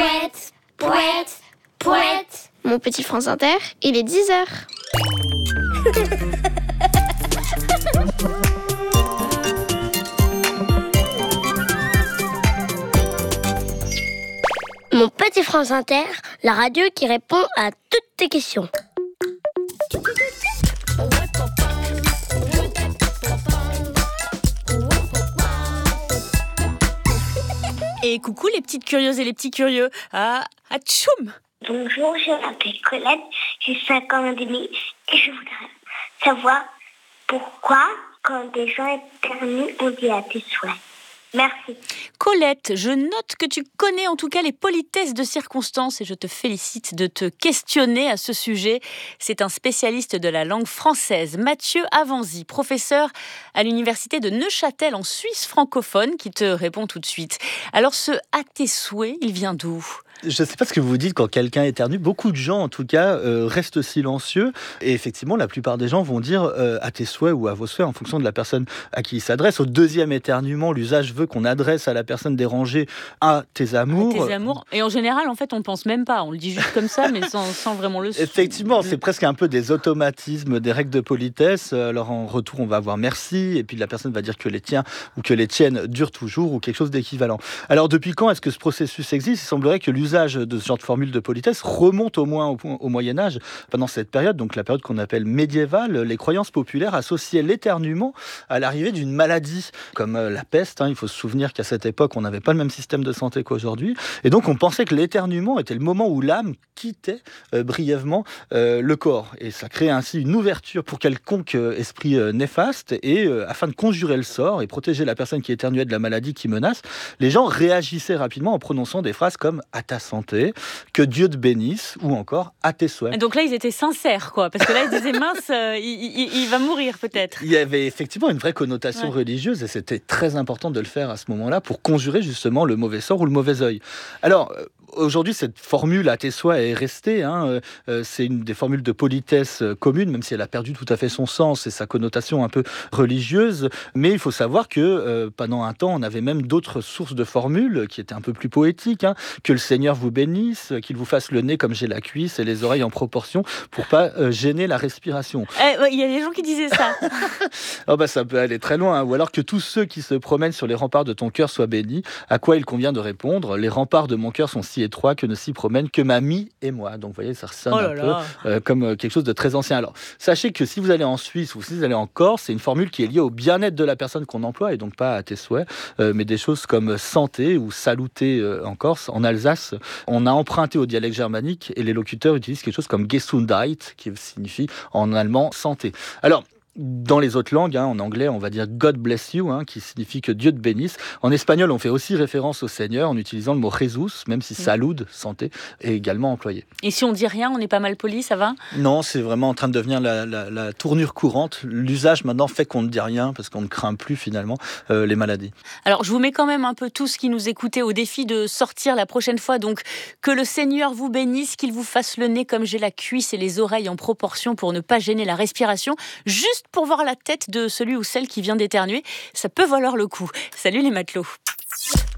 Poète, poète, poète. Mon petit France Inter, il est 10h. Mon petit France Inter, la radio qui répond à toutes tes questions. Et coucou les petites curieuses et les petits curieux. Tchoum. Bonjour, je m'appelle Colette, j'ai 5 ans et demi et je voudrais savoir pourquoi quand des gens éternuent, on dit à tes souhaits. Merci. Colette, je note que tu connais en tout cas les politesses de circonstance et je te félicite de te questionner à ce sujet. C'est un spécialiste de la langue française, Mathieu Avanzi, professeur à l'université de Neuchâtel en Suisse francophone, qui te répond tout de suite. Alors ce « à tes souhaits », il vient d'où ? Je ne sais pas ce que vous dites quand quelqu'un éternue. Beaucoup de gens, en tout cas, restent silencieux. Et effectivement, la plupart des gens vont dire à tes souhaits ou à vos souhaits en fonction de la personne à qui il s'adresse. Au deuxième éternuement, l'usage veut qu'on adresse à la personne dérangée à tes amours. À tes amours. Et en général, en fait, on ne pense même pas. On le dit juste comme ça, mais sans vraiment le... Effectivement, c'est presque un peu des automatismes, des règles de politesse. Alors en retour, on va avoir merci. Et puis la personne va dire que les tiens ou que les tiennes durent toujours ou quelque chose d'équivalent. Alors depuis quand est-ce que ce processus existe ? Il semblerait que l'usage de ce genre de formule de politesse remonte au moins au Moyen-Âge. Pendant cette période, donc la période qu'on appelle médiévale, les croyances populaires associaient l'éternuement à l'arrivée d'une maladie, comme la peste. Il faut se souvenir qu'à cette époque, on n'avait pas le même système de santé qu'aujourd'hui. Et donc, on pensait que l'éternuement était le moment où l'âme quittait brièvement le corps. Et ça créait ainsi une ouverture pour quelconque esprit néfaste. Et afin de conjurer le sort et protéger la personne qui éternuait de la maladie qui menace, les gens réagissaient rapidement en prononçant des phrases comme « à ta santé », « que Dieu te bénisse » ou encore « à tes souhaits ». Donc là, ils étaient sincères, quoi. Parce que là, ils disaient « mince, il va mourir peut-être ». Il y avait effectivement une vraie connotation religieuse et c'était très important de le faire à ce moment-là pour conjurer justement le mauvais sort ou le mauvais œil. Alors, aujourd'hui, cette formule à tes souhaits est restée. C'est une des formules de politesse commune, même si elle a perdu tout à fait son sens et sa connotation un peu religieuse. Mais il faut savoir que pendant un temps, on avait même d'autres sources de formules qui étaient un peu plus poétiques. Que le Seigneur vous bénisse, qu'il vous fasse le nez comme j'ai la cuisse et les oreilles en proportion pour pas gêner la respiration. Il y a des gens qui disaient ça. Ça peut aller très loin. Ou alors que tous ceux qui se promènent sur les remparts de ton cœur soient bénis. À quoi il convient de répondre : les remparts de mon cœur sont si étroits que ne s'y promènent que mamie et moi. Donc vous voyez, ça ressonne peu comme quelque chose de très ancien. Alors sachez que si vous allez en Suisse ou si vous allez en Corse, c'est une formule qui est liée au bien-être de la personne qu'on emploie et donc pas à tes souhaits, mais des choses comme santé ou saluté en Corse. En Alsace, on a emprunté au dialecte germanique et les locuteurs utilisent quelque chose comme Gesundheit, qui signifie en allemand santé. Alors, dans les autres langues, en anglais, on va dire God bless you, qui signifie que Dieu te bénisse. En espagnol, on fait aussi référence au Seigneur en utilisant le mot Jesus, même si salud, santé, est également employé. Et si on dit rien, on n'est pas mal poli, ça va ? Non, c'est vraiment en train de devenir la tournure courante. L'usage maintenant fait qu'on ne dit rien parce qu'on ne craint plus finalement les maladies. Alors, je vous mets quand même un peu tous qui nous écoutaient au défi de sortir la prochaine fois. Donc, que le Seigneur vous bénisse, qu'il vous fasse le nez comme j'ai la cuisse et les oreilles en proportion pour ne pas gêner la respiration. Juste pour voir la tête de celui ou celle qui vient d'éternuer, ça peut valoir le coup. Salut les matelots.